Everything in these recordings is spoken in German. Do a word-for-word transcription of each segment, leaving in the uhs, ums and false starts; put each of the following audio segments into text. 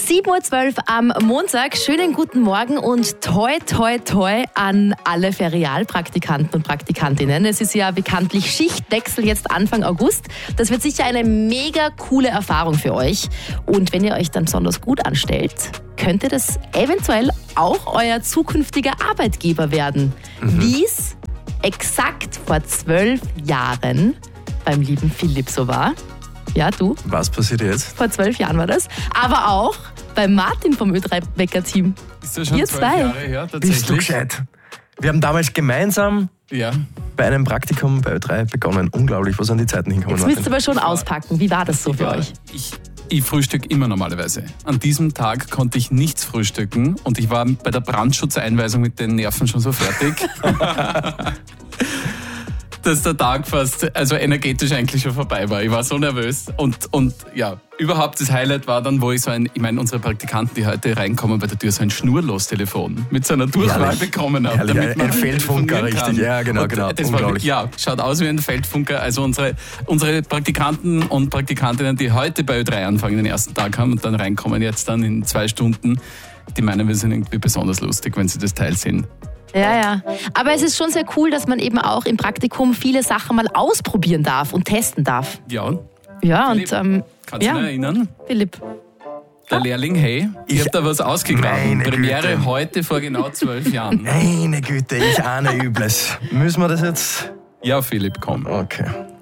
sieben Uhr zwölf am Montag. Schönen guten Morgen und toi, toi, toi an alle Ferialpraktikanten und Praktikantinnen. Es ist ja bekanntlich Schichtwechsel jetzt Anfang August. Das wird sicher eine mega coole Erfahrung für euch. Und wenn ihr euch dann besonders gut anstellt, könnte das eventuell auch euer zukünftiger Arbeitgeber werden. Mhm. Wie es exakt vor zwölf Jahren beim lieben Philipp so war. Ja, du. Was passiert jetzt? Vor zwölf Jahren war das. Aber auch bei Martin vom Ö drei Wecker-Team. Ist das schon Ihr zwölf zwei. Jahre her, tatsächlich? Bist du gescheit? Wir haben damals gemeinsam Ja. bei einem Praktikum bei Ö drei begonnen. Unglaublich, wo sind die Zeiten hinkommen? Jetzt müsst ihr aber schon auspacken. Wie war das so Ich für war- euch? Ich, ich frühstücke immer normalerweise. An diesem Tag konnte ich nichts frühstücken und ich war bei der Brandschutzeinweisung mit den Nerven schon so fertig, dass der Tag fast, also energetisch eigentlich schon vorbei war. Ich war so nervös und, und ja, überhaupt das Highlight war dann, wo ich so ein, ich meine, unsere Praktikanten, die heute reinkommen bei der Tür, so ein Schnurlos-Telefon mit so einer Durchwahl Herrlich. bekommen haben. Herrlich, ein- ein Feldfunker, telefonieren kann. richtig. Ja, genau, Und genau. Das war, Unglaublich. ja, schaut aus wie ein Feldfunker. Also unsere, unsere Praktikanten und Praktikantinnen, die heute bei Ö drei anfangen, den ersten Tag haben und dann reinkommen jetzt dann in zwei Stunden, die meinen, wir sind irgendwie besonders lustig, wenn sie das Teil sehen. Ja, ja. Aber es ist schon sehr cool, dass man eben auch im Praktikum viele Sachen mal ausprobieren darf und testen darf. Ja, Ja, Philipp, und ähm, kannst du ja, dich erinnern? Philipp. Der Lehrling, hey, ich, Ich- hab da was ausgegraben. Meine Premiere Güte. heute vor genau zwölf Jahren. Meine Güte, ich ahne Übles. Müssen wir das jetzt? Ja, Philipp, komm. Okay.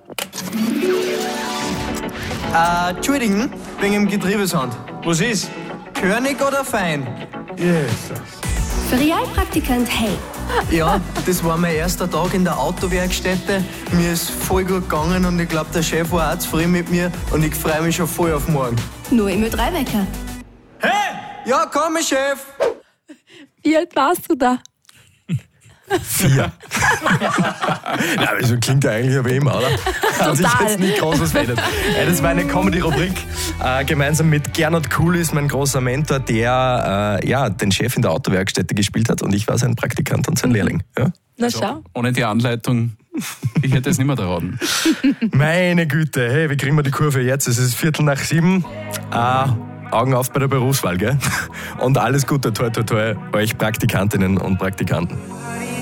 Äh, Entschuldigen, wegen dem Getriebesand. Was ist? Körnig oder fein? Jesus. Ferialpraktikant Hey. Ja, das war mein erster Tag in der Autowerkstätte. Mir ist voll gut gegangen und ich glaube, der Chef war auch zufrieden mit mir und ich freue mich schon voll auf morgen. Nur im Ö drei Wecker. Ja, komm, Chef! Wie alt warst du da? Vier. Na, aber so klingt er eigentlich aber immer, oder? Hat sich Total. jetzt nicht groß was verändert. Äh, Das war eine Comedy-Rubrik. Äh, gemeinsam mit Gernot Kuhl ist mein großer Mentor, der äh, ja, den Chef in der Autowerkstätte gespielt hat und ich war sein Praktikant und sein Lehrling. Ja? Na Also, schau. ohne die Anleitung, ich hätte es nicht mehr erraten. Meine Güte, hey, wie kriegen wir die Kurve jetzt? Es ist Viertel nach sieben. Äh, Augen auf bei der Berufswahl, gell? Und alles Gute, toi, toi, toi, euch Praktikantinnen und Praktikanten.